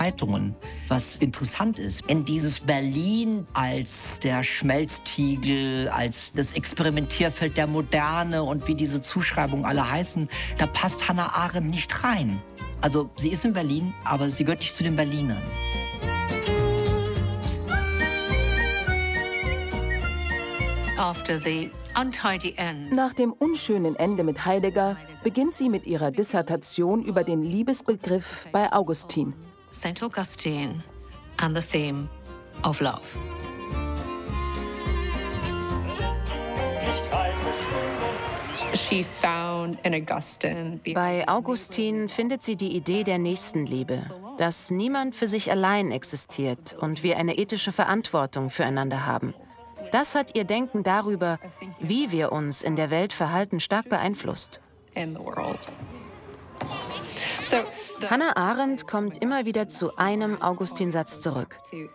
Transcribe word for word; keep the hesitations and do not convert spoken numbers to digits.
Zeitungen. Was interessant ist, in dieses Berlin als der Schmelztiegel, als das Experimentierfeld der Moderne und wie diese Zuschreibungen alle heißen, da passt Hannah Arendt nicht rein. Also sie ist in Berlin, aber sie gehört nicht zu den Berlinern. Nach dem unschönen Ende mit Heidegger beginnt sie mit ihrer Dissertation über den Liebesbegriff bei Augustin. Saint Augustine and the theme of love. Bei Augustin findet sie die Idee der Nächstenliebe, dass niemand für sich allein existiert und wir eine ethische Verantwortung füreinander haben. Das hat ihr Denken darüber, wie wir uns in der Welt verhalten, stark beeinflusst. Hannah Arendt kommt immer wieder zu einem Augustin-Satz zurück.